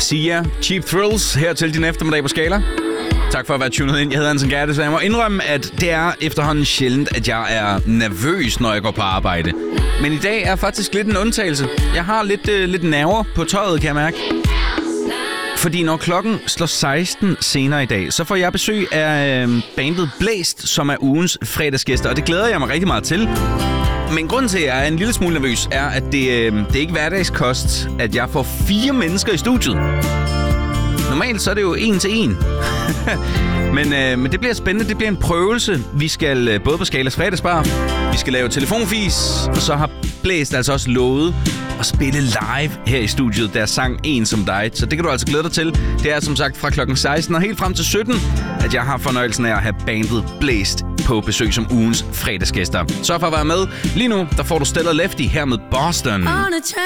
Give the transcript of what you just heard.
Sia, Cheap Thrills, her til din eftermiddag på Skala. Tak for at være tunet ind. Jeg hedder Hansen Gerte, så jeg må indrømme, at det er efterhånden sjældent, at jeg er nervøs, når jeg går på arbejde. Men i dag er faktisk lidt en undtagelse. Jeg har lidt nerver på tøjet, kan jeg mærke. Fordi når klokken slår 16 senere i dag, så får jeg besøg af bandet Blæst, som er ugens fredagsgæster, og det glæder jeg mig rigtig meget til. Men grunden til, at jeg er en lille smule nervøs, er, at det er ikke hverdagskost, at jeg får 4 mennesker i studiet. Normalt så er det jo 1 til 1. Men det bliver spændende. Det bliver en prøvelse. Vi skal både på Skalas fredagsbar, vi skal lave telefonfis, og så har Blæst altså også lovet at spille live her i studiet, der sang En som dig. Så det kan du altså glæde dig til. Det er som sagt fra klokken 16 og helt frem til 17, at jeg har fornøjelsen af at have bandet Blæst på besøg som ugens fredagsgæster. Så for at være med. Lige nu, der får du Stellar Lefty her med Boston.